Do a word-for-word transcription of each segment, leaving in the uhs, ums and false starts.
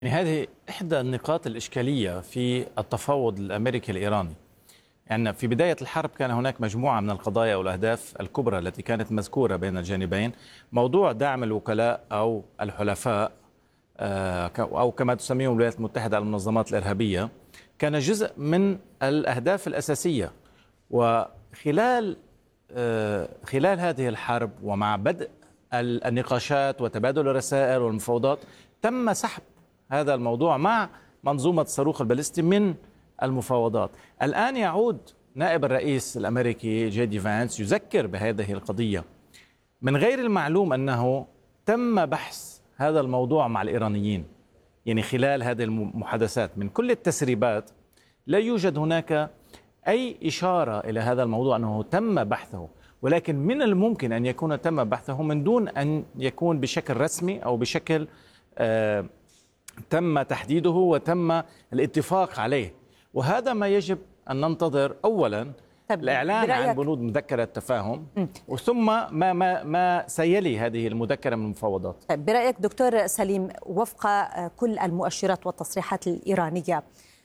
يعني هذه إحدى النقاط الإشكالية في التفاوض الأمريكي الإيراني. يعني في بداية الحرب كان هناك مجموعة من القضايا والأهداف الكبرى التي كانت مذكورة بين الجانبين. موضوع دعم الوكلاء أو الحلفاء أو كما تسميهم الولايات المتحدة المنظمات الإرهابية كان جزء من الأهداف الأساسية. وخلال خلال هذه الحرب ومع بدء النقاشات وتبادل الرسائل والمفاوضات تم سحب هذا الموضوع مع منظومة الصاروخ البالستي من المفاوضات. الآن يعود نائب الرئيس الأمريكي جي دي فانس يذكر بهذه القضية. من غير المعلوم أنه تم بحث هذا الموضوع مع الإيرانيين، يعني خلال هذه المحادثات من كل التسريبات لا يوجد هناك أي إشارة إلى هذا الموضوع أنه تم بحثه، ولكن من الممكن أن يكون تم بحثه من دون أن يكون بشكل رسمي أو بشكل آه تم تحديده وتم الاتفاق عليه. وهذا ما يجب أن ننتظر أولا الإعلان عن بنود مذكرة تفاهم وثم ما ما ما سيلي هذه المذكرة من المفاوضات. برأيك دكتور سليم، وفق كل المؤشرات والتصريحات الإيرانية،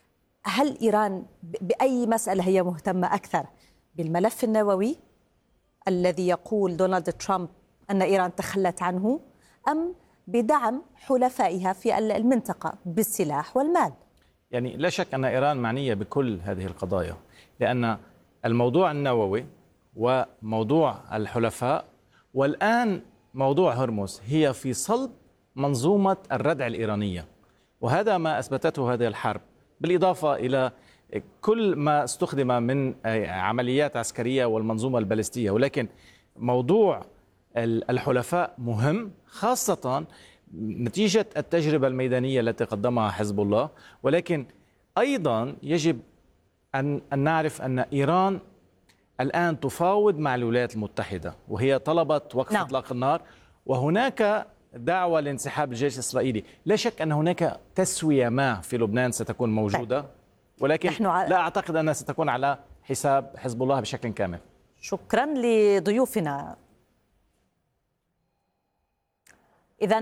هل إيران بأي مسألة هي مهتمة أكثر؟ بالملف النووي الذي يقول دونالد ترامب أن إيران تخلت عنه، أم بدعم حلفائها في المنطقة بالسلاح والمال؟ يعني لا شك أن إيران معنية بكل هذه القضايا، لأن الموضوع النووي وموضوع الحلفاء والآن موضوع هرمز هي في صلب منظومة الردع الإيرانية، وهذا ما أثبتته هذه الحرب، بالإضافة إلى كل ما استخدم من عمليات عسكرية والمنظومة البالستية. ولكن موضوع الحلفاء مهم خاصة نتيجة التجربة الميدانية التي قدمها حزب الله، ولكن أيضا يجب أن نعرف أن إيران الآن تفاوض مع الولايات المتحدة وهي طلبت وقف نعم. إطلاق النار، وهناك دعوة لانسحاب الجيش الإسرائيلي. لا شك أن هناك تسوية ما في لبنان ستكون موجودة، ولكن لا أعتقد أنها ستكون على حساب حزب الله بشكل كامل. شكرا لضيوفنا. إذا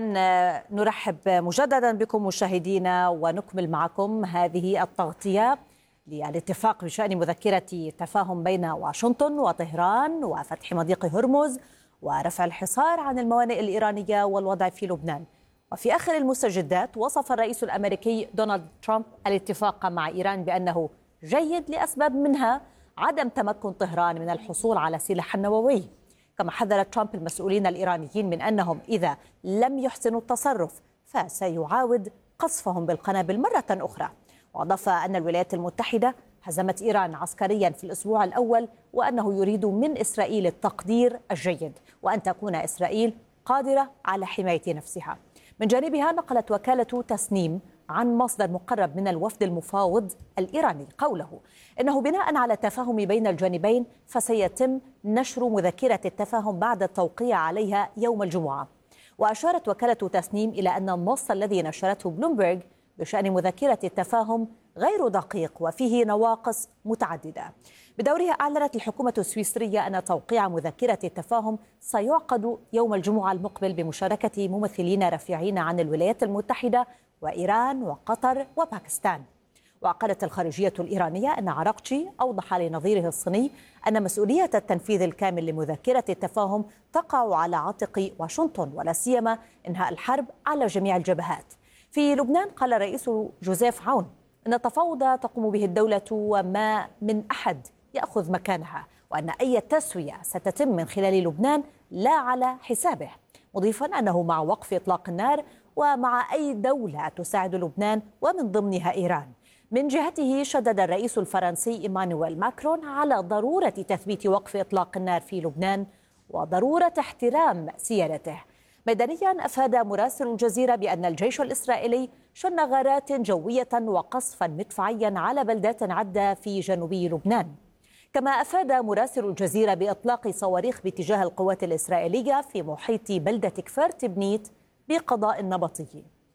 نرحب مجددا بكم مشاهدينا ونكمل معكم هذه التغطية للاتفاق بشأن مذكرة تفاهم بين واشنطن وطهران وفتح مضيق هرمز ورفع الحصار عن الموانئ الإيرانية والوضع في لبنان. وفي آخر المستجدات وصف الرئيس الأمريكي دونالد ترامب الاتفاق مع إيران بأنه جيد لأسباب منها عدم تمكن طهران من الحصول على سلاح نووي. كما حذر ترامب المسؤولين الإيرانيين من أنهم إذا لم يحسنوا التصرف فسيعاود قصفهم بالقنابل مرة أخرى. وأضاف أن الولايات المتحدة هزمت إيران عسكريا في الأسبوع الأول، وأنه يريد من إسرائيل التقدير الجيد وأن تكون إسرائيل قادرة على حماية نفسها. من جانبها نقلت وكالة تسنيم عن مصدر مقرب من الوفد المفاوض الإيراني قوله إنه بناء على التفاهم بين الجانبين فسيتم نشر مذكرة التفاهم بعد التوقيع عليها يوم الجمعة. وأشارت وكالة تسنيم إلى أن النص الذي نشرته بلومبرغ بشأن مذكرة التفاهم غير دقيق وفيه نواقص متعددة. بدورها أعلنت الحكومة السويسرية أن توقيع مذكرة التفاهم سيعقد يوم الجمعة المقبل بمشاركة ممثلين رفيعين عن الولايات المتحدة وإيران وقطر وباكستان. وقالت الخارجية الإيرانية أن عراقجي أوضح لنظيره الصيني أن مسؤولية التنفيذ الكامل لمذكرة التفاهم تقع على عاتق واشنطن، ولا سيما إنهاء الحرب على جميع الجبهات. في لبنان قال الرئيس جوزيف عون أن التفاوض تقوم به الدولة وما من أحد يأخذ مكانها، وأن أي تسوية ستتم من خلال لبنان لا على حسابه، مضيفا أنه مع وقف إطلاق النار ومع أي دولة تساعد لبنان ومن ضمنها إيران. من جهته شدد الرئيس الفرنسي إيمانويل ماكرون على ضرورة تثبيت وقف إطلاق النار في لبنان وضرورة احترام سيادته. مدنيا أفاد مراسل الجزيرة بأن الجيش الإسرائيلي شن غارات جوية وقصفا مدفعيا على بلدات عدة في جنوبي لبنان. كما أفاد مراسل الجزيرة بإطلاق صواريخ باتجاه القوات الإسرائيلية في محيط بلدة كفر تبنيت بقضاء النبطي.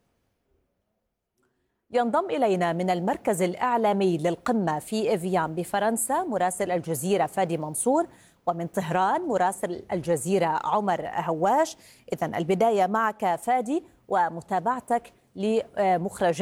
ينضم إلينا من المركز الإعلامي للقمة في إفيان بفرنسا مراسل الجزيرة فادي منصور، ومن طهران مراسل الجزيرة عمر هواش. إذن البداية معك فادي ومتابعتك لمخرجات